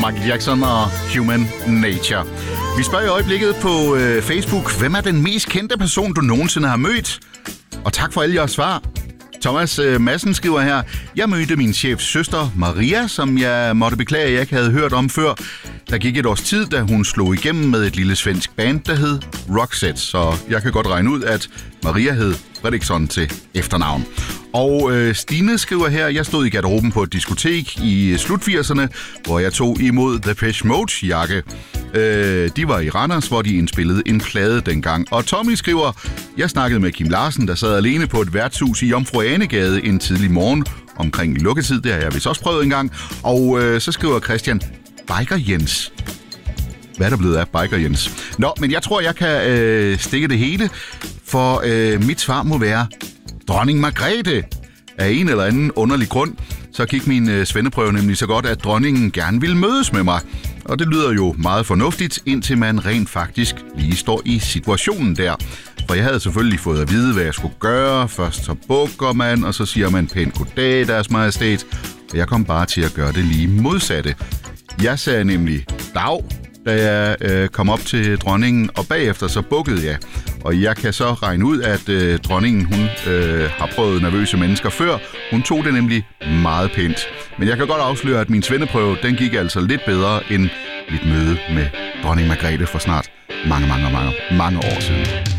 Michael Jackson og Human Nature. Vi spørger i øjeblikket på Facebook, hvem er den mest kendte person, du nogensinde har mødt? Og tak for alle jeres svar. Thomas Madsen skriver her, jeg mødte min chefs søster Maria, som jeg måtte beklage, at jeg ikke havde hørt om før. Der gik et års tid, da hun slog igennem med et lille svensk band, der hed Roxette. Så jeg kan godt regne ud, at Maria hed Fredriksson til efternavn. Og Stine skriver her, jeg stod i garderoben på et diskotek i slut 80'erne, hvor jeg tog imod Depeche Mode's jakke. De var i Randers, hvor de indspillede en plade dengang. Og Tommy skriver, jeg snakkede med Kim Larsen, der sad alene på et værtshus i Jomfru Anegade en tidlig morgen omkring lukketid. Det har jeg vist også prøvet engang. Og så skriver Christian, Biker Jens. Hvad er der blevet af Biker Jens? Nå, men jeg tror, jeg kan stikke det hele, for mit svar må være Dronning Margrethe. Af en eller anden underlig grund, så gik min svendeprøve nemlig så godt, at dronningen gerne ville mødes med mig. Og det lyder jo meget fornuftigt, indtil man rent faktisk lige står i situationen der. For jeg havde selvfølgelig fået at vide, hvad jeg skulle gøre. Først så bukker man, og så siger man pænt goddag, deres majestæt. Og jeg kom bare til at gøre det lige modsatte. Jeg sagde nemlig dag, da jeg kom op til dronningen, og bagefter så bukkede jeg. Og jeg kan så regne ud, at dronningen hun har prøvet nervøse mennesker før. Hun tog det nemlig meget pænt. Men jeg kan godt afsløre, at min svendeprøve, den gik altså lidt bedre end mit møde med dronning Margrethe for snart mange år siden.